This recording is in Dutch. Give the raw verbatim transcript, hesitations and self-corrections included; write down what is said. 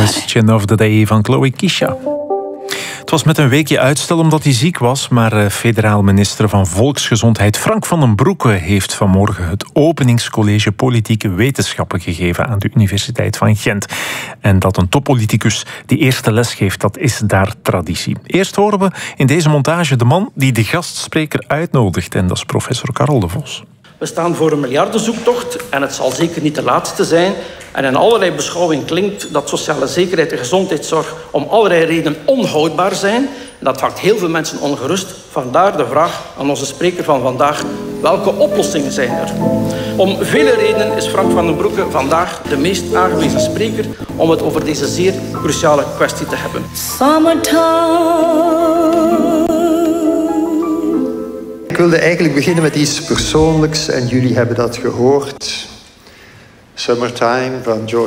Question of the Day van Chloe Kisha. Het was met een weekje uitstel omdat hij ziek was, maar federaal minister van Volksgezondheid Frank van den Broeke heeft vanmorgen het openingscollege Politieke Wetenschappen gegeven aan de Universiteit van Gent. En dat een toppoliticus die eerste les geeft, dat is daar traditie. Eerst horen we in deze montage de man die de gastspreker uitnodigt, en dat is professor Karel de Vos. We staan voor een miljardenzoektocht en het zal zeker niet de laatste zijn. En in allerlei beschouwing klinkt dat sociale zekerheid en gezondheidszorg om allerlei redenen onhoudbaar zijn. En dat maakt heel veel mensen ongerust. Vandaar de vraag aan onze spreker van vandaag: welke oplossingen zijn er? Om vele redenen is Frank van den Broeke vandaag de meest aangewezen spreker om het over deze zeer cruciale kwestie te hebben. Ik wilde eigenlijk beginnen met iets persoonlijks en jullie hebben dat gehoord. Summertime van George